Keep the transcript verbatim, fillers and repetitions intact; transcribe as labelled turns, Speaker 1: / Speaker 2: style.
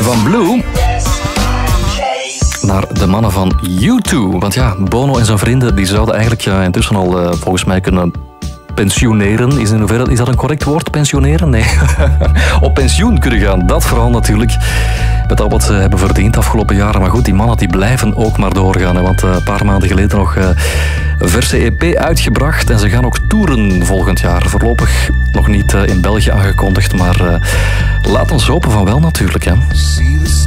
Speaker 1: van Blue naar de mannen van U twee. Want ja, Bono en zijn vrienden die zouden eigenlijk ja, intussen al uh, volgens mij kunnen pensioneren. Is, in hoeverre, is dat een correct woord, pensioneren? Nee. Op pensioen kunnen gaan. Dat vooral natuurlijk. Met al wat ze hebben verdiend de afgelopen jaren. Maar goed, die mannen die blijven ook maar doorgaan. Hè, want uh, een paar maanden geleden nog uh, een verse E P uitgebracht. En ze gaan ook toeren volgend jaar. Voorlopig nog niet uh, in België aangekondigd. Maar uh, laat ons hopen van wel natuurlijk. Hè.